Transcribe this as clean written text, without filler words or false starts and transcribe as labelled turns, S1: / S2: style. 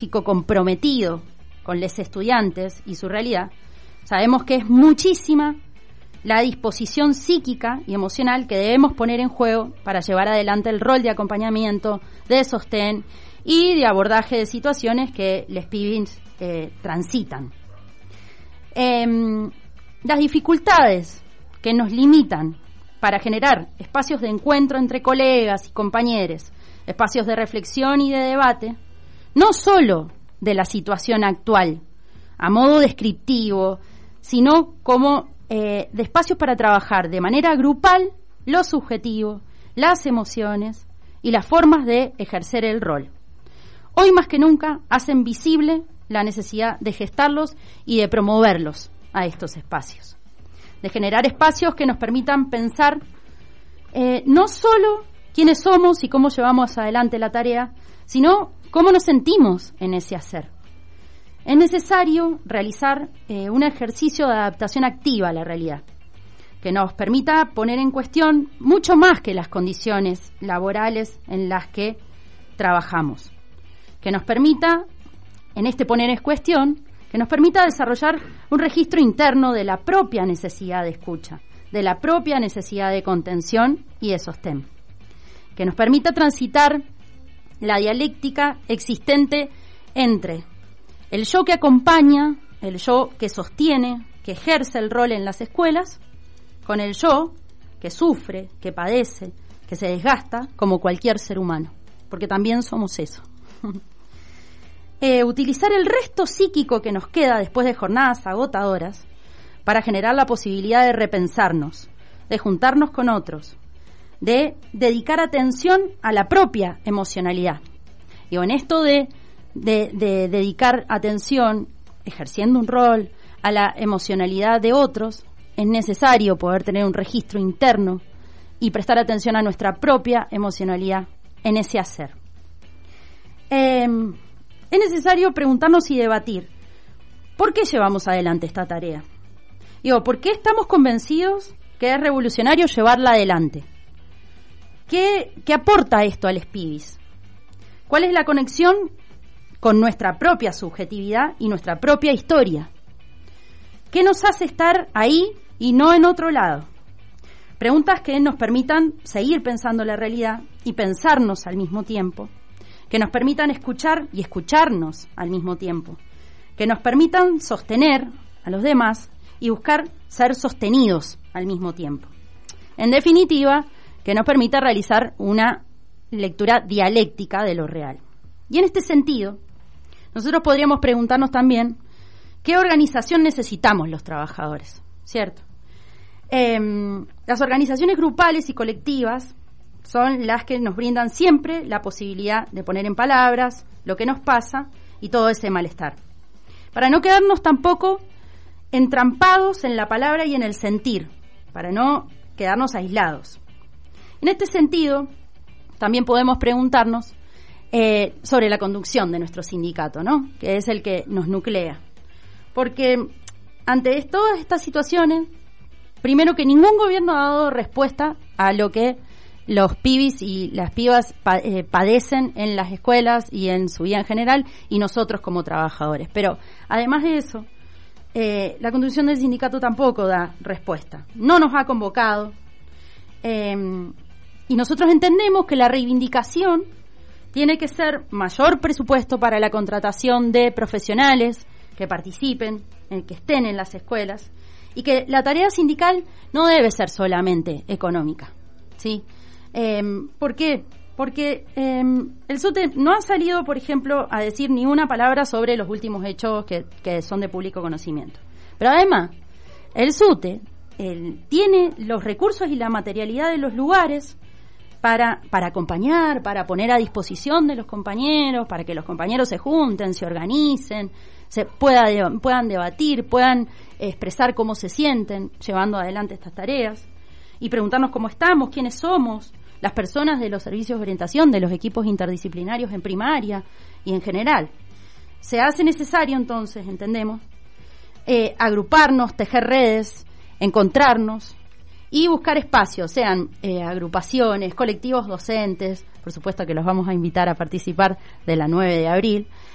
S1: pedagógico comprometido con los estudiantes y su realidad, sabemos que es muchísima la disposición psíquica y emocional que debemos poner en juego para llevar adelante el rol de acompañamiento, de sostén y de abordaje de situaciones que les pibes transitan. Las dificultades que nos limitan para generar espacios de encuentro entre colegas y compañeros, espacios de reflexión y de debate, no solo de la situación actual, a modo descriptivo, sino como de espacios para trabajar de manera grupal lo subjetivo, las emociones y las formas de ejercer el rol. Hoy más que nunca hacen visible la necesidad de gestarlos y de promoverlos a estos espacios, de generar espacios que nos permitan pensar no solo quiénes somos y cómo llevamos adelante la tarea, sino cómo nos sentimos en ese hacer. Es necesario realizar un ejercicio de adaptación activa a la realidad, que nos permita poner en cuestión mucho más que las condiciones laborales en las que trabajamos, que nos permita, en este poner en cuestión, que nos permita desarrollar un registro interno de la propia necesidad de escucha, de la propia necesidad de contención y de sostén, que nos permita transitar la dialéctica existente entre el yo que acompaña, el yo que sostiene, que ejerce el rol en las escuelas, con el yo que sufre, que padece, que se desgasta como cualquier ser humano, porque también somos eso. Utilizar el resto psíquico que nos queda después de jornadas agotadoras para generar la posibilidad de repensarnos, de juntarnos con otros, de dedicar atención a la propia emocionalidad. Y en esto de dedicar atención, ejerciendo un rol, a la emocionalidad de otros, es necesario poder tener un registro interno y prestar atención a nuestra propia emocionalidad en ese hacer. Es necesario preguntarnos y debatir, ¿por qué llevamos adelante esta tarea? ¿Por qué estamos convencidos que es revolucionario llevarla adelante? ¿Qué aporta esto al SPIVIS? ¿Cuál es la conexión con nuestra propia subjetividad y nuestra propia historia? ¿Qué nos hace estar ahí y no en otro lado? Preguntas que nos permitan seguir pensando la realidad y pensarnos al mismo tiempo, que nos permitan escuchar y escucharnos al mismo tiempo, que nos permitan sostener a los demás y buscar ser sostenidos al mismo tiempo. En definitiva, que nos permita realizar una lectura dialéctica de lo real. Y en este sentido, nosotros podríamos preguntarnos también qué organización necesitamos los trabajadores, ¿cierto? Las organizaciones grupales y colectivas son las que nos brindan siempre la posibilidad de poner en palabras lo que nos pasa y todo ese malestar, para no quedarnos tampoco entrampados en la palabra y en el sentir, para no quedarnos aislados. En este sentido, también podemos preguntarnos sobre la conducción de nuestro sindicato, ¿no? Que es el que nos nuclea. Porque ante todas estas situaciones, primero que ningún gobierno ha dado respuesta a lo que los pibis y las pibas padecen en las escuelas y en su vida en general, y nosotros como trabajadores. Pero además de eso, la conducción del sindicato tampoco da respuesta. No nos ha convocado. Y nosotros entendemos que la reivindicación tiene que ser mayor presupuesto para la contratación de profesionales que participen, que estén en las escuelas, y que la tarea sindical no debe ser solamente económica, ¿sí? ¿Por qué? Porque el SUTE no ha salido, por ejemplo, a decir ni una palabra sobre los últimos hechos que son de público conocimiento. Pero además, el SUTE tiene los recursos y la materialidad de los lugares para acompañar, para poner a disposición de los compañeros, para que los compañeros se junten, se organicen, puedan debatir, puedan expresar cómo se sienten llevando adelante estas tareas y preguntarnos cómo estamos, quiénes somos, las personas de los servicios de orientación, de los equipos interdisciplinarios en primaria y en general. Se hace necesario entonces, entendemos, agruparnos, tejer redes, encontrarnos y buscar espacios, sean agrupaciones, colectivos docentes, por supuesto que los vamos a invitar a participar de la 9 de abril,